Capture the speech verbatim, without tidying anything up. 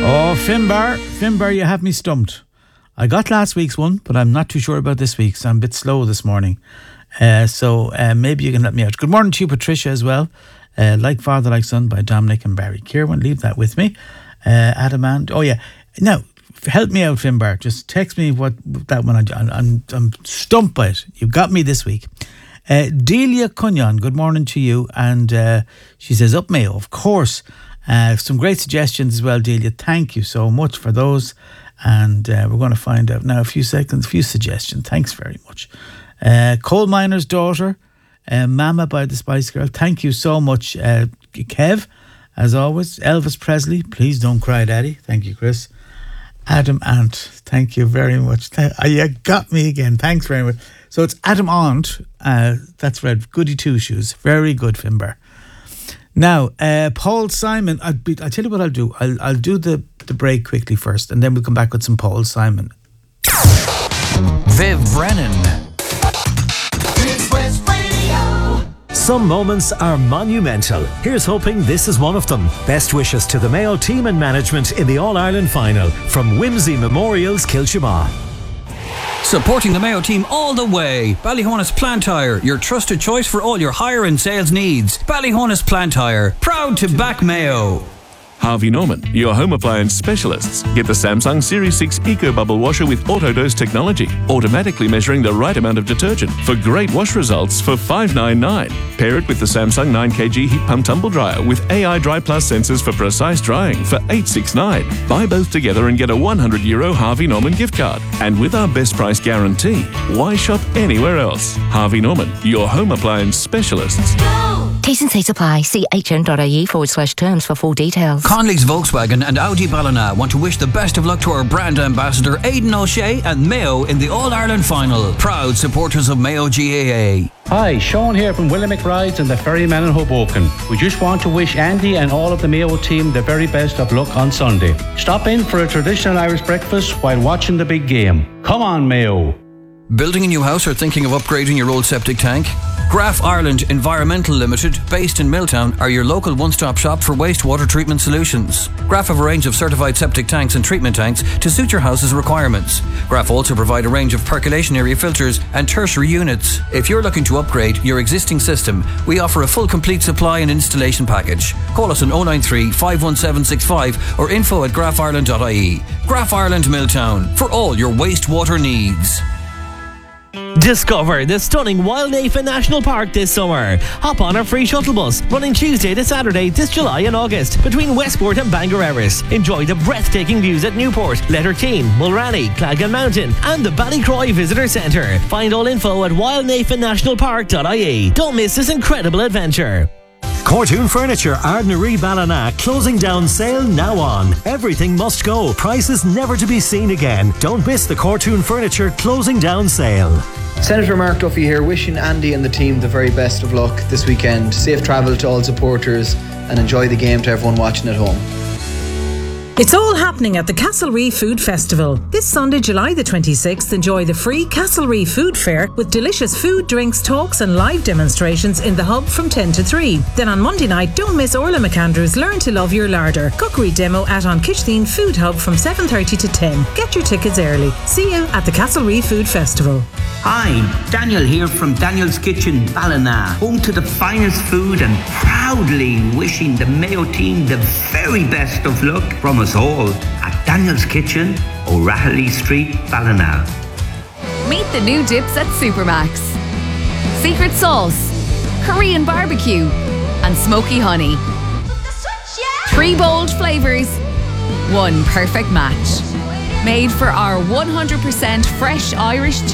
Oh, Finbar, Finbar, you have me stumped. I got last week's one, but I'm not too sure about this week's. I'm a bit slow this morning. Uh, so uh, maybe you can help me out. Good morning to you, Patricia, as well. Uh, Like Father, Like Son by Dominic and Barry Kieran. Leave that with me. Uh, Adam and... Oh, yeah. Now, help me out, Finbar. Just text me what that one... I, I'm, I'm stumped by it. You've got me this week. Uh, Delia Cunyon, good morning to you. And uh, she says, up Mayo, of course. Uh, some great suggestions as well, Delia. Thank you so much for those. And uh, we're going to find out now a few seconds, a few suggestions. Thanks very much. Uh, Coal Miner's Daughter, uh, Mama by the Spice Girl. Thank you so much, uh, Kev, as always. Elvis Presley, Please Don't Cry, Daddy. Thank you, Chris. Adam Ant, thank you very much. Th- uh, you got me again. Thanks very much. So it's Adam Ant. Uh, that's right. Goody Two Shoes. Very good, Finbar. Now, uh, Paul Simon, I'll, be, I'll tell you what I'll do. I'll, I'll do the, the break quickly first, and then we'll come back with some Paul Simon. Viv Brennan. It's West Radio. Some moments are monumental. Here's hoping this is one of them. Best wishes to the Mayo team and management in the All-Ireland final from Whimsy Memorials, Kilchima. Supporting the Mayo team all the way. Ballyhonus Plant Hire, your trusted choice for all your hire and sales needs. Ballyhonus Plant Hire, proud to back Mayo. Harvey Norman, your home appliance specialists. Get the Samsung Series six Eco Bubble Washer with Autodose technology, automatically measuring the right amount of detergent for great wash results for five hundred ninety-nine dollars. Pair it with the Samsung nine kilogram Heat Pump Tumble Dryer with A I Dry Plus sensors for precise drying for eight hundred sixty-nine dollars. Buy both together and get a one hundred euro Harvey Norman gift card. And with our best price guarantee, why shop anywhere else? Harvey Norman, your home appliance specialists. T's and C's apply. See hn.ie forward slash terms for full details. Conley's Volkswagen and Audi Ballina want to wish the best of luck to our brand ambassador Aidan O'Shea and Mayo in the All-Ireland final. Proud supporters of Mayo G A A. Hi, Sean here from Willamette Rides and the Ferryman in Hoboken. We just want to wish Andy and all of the Mayo team the very best of luck on Sunday. Stop in for a traditional Irish breakfast while watching the big game. Come on, Mayo. Building a new house or thinking of upgrading your old septic tank? Graf Ireland Environmental Limited, based in Milltown, are your local one-stop shop for wastewater treatment solutions. Graf have a range of certified septic tanks and treatment tanks to suit your house's requirements. Graf also provide a range of percolation area filters and tertiary units. If you're looking to upgrade your existing system, we offer a full complete supply and installation package. Call us on oh nine three, five one seven six five or info at graf ireland dot I E. Graf Ireland Milltown, for all your wastewater needs. Discover the stunning Wildnafen National Park this summer. Hop on our free shuttle bus running Tuesday to Saturday this July and August between Westport and Bangor Erris. Enjoy the breathtaking views at Newport, Letterkeem, Mulranny, Clagan Mountain and the Ballycroy Visitor Centre. Find all info at wildnafen national park dot I E. Don't miss this incredible adventure. Cortoon Furniture, Ardnaree Ballina, closing down sale now on. Everything must go. Prices never to be seen again. Don't miss the Cortoon Furniture closing down sale. Senator Mark Duffy here, wishing Andy and the team the very best of luck this weekend. Safe travel to all supporters and enjoy the game to everyone watching at home. It's all happening at the Castlereagh Food Festival. This Sunday, July the twenty-sixth, enjoy the free Castlereagh Food Fair with delicious food, drinks, talks and live demonstrations in the hub from ten to three. Then on Monday night, don't miss Orla McAndrews' Learn to Love Your Larder cookery demo at An Kitchdeen Food Hub from seven thirty to ten. Get your tickets early. See you at the Castlereagh Food Festival. Hi, Daniel here from Daniel's Kitchen, Ballina, home to the finest food and proudly wishing the Mayo team the very best of luck from us all at Daniel's Kitchen, O'Rahilly Street, Ballina. Meet the new dips at Supermax. Secret sauce, Korean barbecue and smoky honey. Three bold flavours, one perfect match. Made for our one hundred percent fresh Irish